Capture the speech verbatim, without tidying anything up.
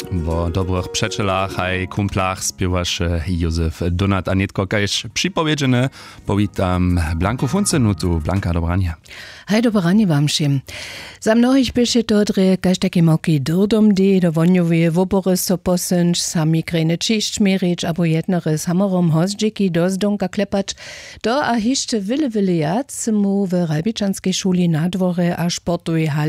Bo dobrych przeczelach a kumplach spiewasz Józef Donat, a nietko kajś przypowiedziane, powitam Blanku Funcynu, tu Blanka, dobranie. Hej, dobranie wam všem. Za mnohých piše dodre, kaž taki moki durdom de, do vonjowie wobory so posynč, sami krene čišć merič, abo jednore samorom hozdziki dozdonka klepacz, do a hiszcze wille wille jac mu w Rajbiczanskiej szuli na dworze a sportuje hali